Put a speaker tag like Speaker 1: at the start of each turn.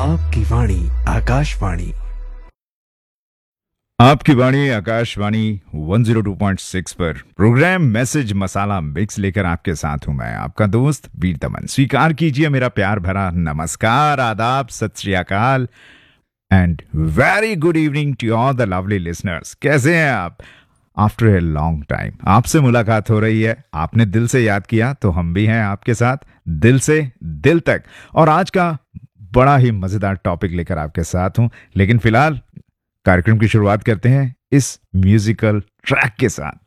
Speaker 1: आपकी वाणी आकाशवाणी।
Speaker 2: आपकी वाणी आकाशवाणी 102.6 पर प्रोग्राम मैसेज मसाला मिक्स लेकर आपके साथ हूं मैं, आपका दोस्त वीर दमन। स्वीकार कीजिए मेरा प्यार भरा नमस्कार, आदाब, सत श्री अकाल and very good evening to all the lovely listeners. कैसे हैं आप? आफ्टर ए लॉन्ग टाइम आपसे मुलाकात हो रही है, आपने दिल से याद किया तो हम भी हैं आपके साथ, दिल से दिल तक। और आज का बड़ा ही मजेदार टॉपिक लेकर आपके साथ हूं, लेकिन फिलहाल कार्यक्रम की शुरुआत करते हैं इस म्यूजिकल ट्रैक के साथ।